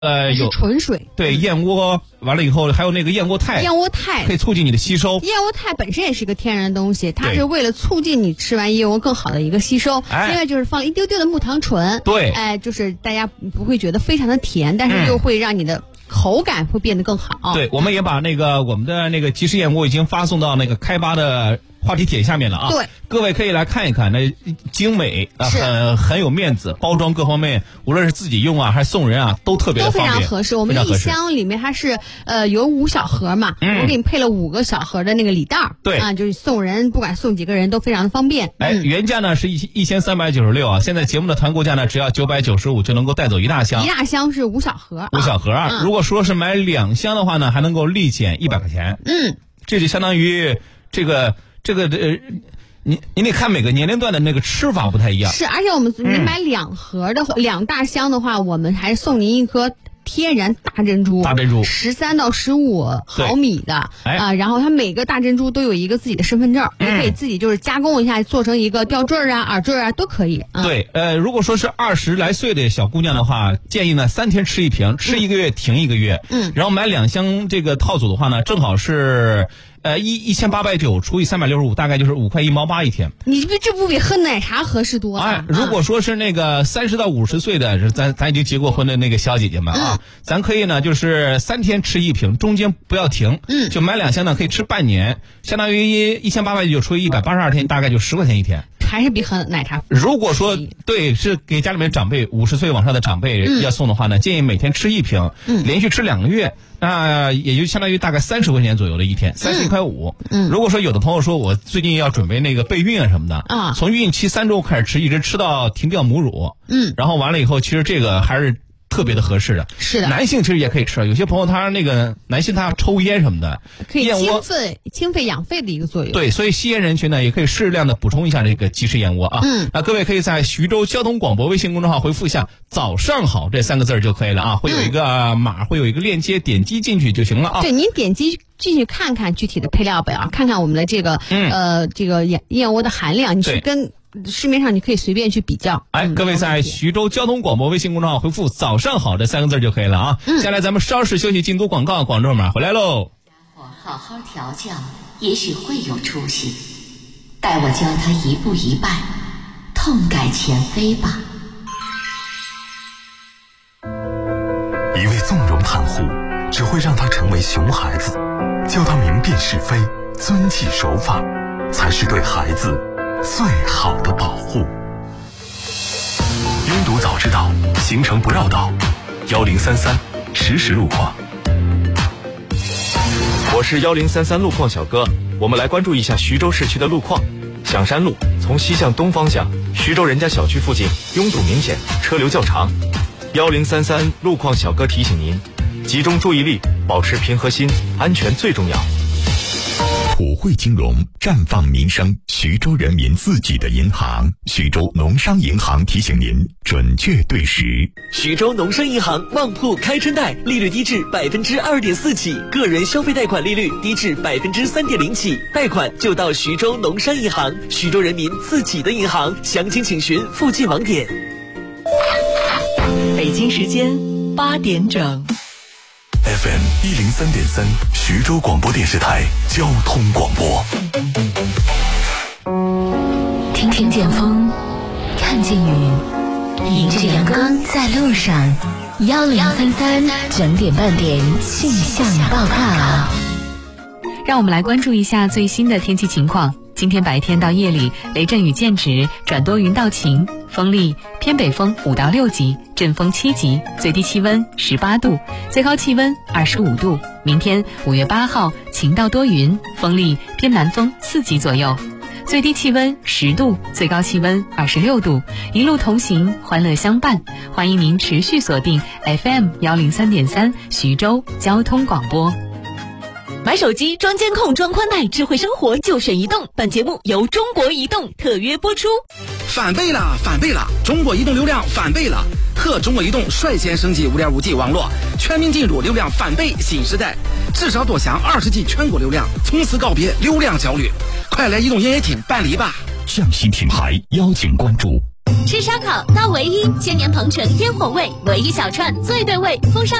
有纯水。 对，燕窝完了以后还有那个燕窝肽，可以促进你的吸收。 燕窝肽本身也是个天然的东西，它是为了促进你吃完燕窝更好的一个吸收。另外就是放了一丢丢的木糖醇， 对， 就是大家不会觉得非常的甜，但是又会让你的口感会变得更好。 对，我们也把我们的那个即食燕窝已经发送到那个开吧的话题帖下面了啊。 对， 各位可以来看一看，那精美很有面子，包装各方面，无论是自己用还是送人都特别的方便， 都非常合适。我们一箱里面它是有5小盒嘛，我给你配了5个小盒的那个礼袋， 对就是送人，不管送几个人都非常的方便。 原价呢是1396啊，现在节目的团购价呢只要995就能够带走一大箱。 一大箱是5小盒 ，5小盒啊。如果说是买2箱的话呢，还能够立减100块钱。这就相当于你得看每个年龄段的那个吃法不太一样。 是，而且我们您买2盒的2大箱的话，我们还送您一颗天然大珍珠，13到15毫米的然后它每个大珍珠都有一个自己的身份证，你可以自己就是加工一下，做成一个吊坠耳坠都可以。 对，如果说是20来岁的小姑娘的话，建议呢3天吃1瓶，吃1个月停1个月。然后买2箱这个套组的话呢，正好是1890除以365，大概就是5块1毛8一天。 你这不比喝奶茶合适多了？ 如果说是那个30到50岁的，咱已经结过婚的那个小姐姐们咱可以呢就是3天吃1瓶，中间不要停。就买2箱呢可以吃半年，相当于1890除以182天，大概就10块钱一天。 还是比喝奶茶。 如果说对是给家里面长辈50岁往上的长辈要送的话呢，建议每天吃1瓶，连续吃2个月，那也就相当于大概30块钱左右的一天，31块5。如果说有的朋友说我最近要准备那个备孕什么的从孕期3周开始吃，一直吃到停掉母乳，然后完了以后，其实这个还是特别的合适的。 是的， 男性其实也可以吃，有些朋友他那个男性他抽烟什么的， 可以清肺养肺的一个作用。 对，所以吸烟人群呢也可以适量的补充一下这个即食燕窝那各位可以在徐州交通广播微信公众号回复一下早上好这3个字就可以了会有一个码，会有一个链接，点击进去就行了对，您点击进去看看具体的配料表看看我们的这个这个燕窝的含量，你去跟市面上你可以随便去比较。 各位在徐州交通广播微信公众号回复早上好这3个字就可以了接下来咱们稍事休息，进读广告，广州码回来喽。 好好调教，也许会有出息。带我教他一步一拜，痛改前非吧。 一味纵容袒护，只会让他成为熊孩子。教他明辨是非，遵纪守法，才是对孩子最好的保护。拥堵早知道，行程不绕道。1033实时路况。 我是1033路况小哥，我们来关注一下徐州市区的路况。响山路从西向东方向，徐州人家小区附近拥堵明显，车流较长。1033路况小哥提醒您，集中注意力，保持平和心，安全最重要。 普惠金融绽放民生，徐州人民自己的银行，徐州农商银行提醒您准确对时。 徐州农商银行旺铺开春贷，利率低至2.4%起，个人消费贷款利率低至3.0%起，贷款就到徐州农商银行，徐州人民自己的银行，详情请询附近网点。 北京时间8点整。 FM 103.3徐州广播电视台交通广播。 听见风，看见雨，迎着阳光在路上。1033整点半点气象报告。 让我们来关注一下最新的天气情况。今天白天到夜里，雷阵雨见止，转多云到晴，风力偏北风5到6级，阵风7级，最低气温18度，最高气温25度。明天5月8号，晴到多云，风力偏南风4级左右，最低气温10度，最高气温26度。一路同行，欢乐相伴。欢迎您持续锁定 FM 103.3徐州交通广播。 买手机装监控装宽带，智慧生活就选移动。本节目由中国移动特约播出。 翻倍了，翻倍了！中国移动流量翻倍了，和中国移动率先升级 5.5G 网络，全面进入流量翻倍新时代，至少多享20G 全国流量，从此告别流量焦虑。快来移动营业厅办理吧！ 匠心品牌邀请关注吃烧烤到唯一，千年鹏城烟火味，唯一小串最对味，风沙。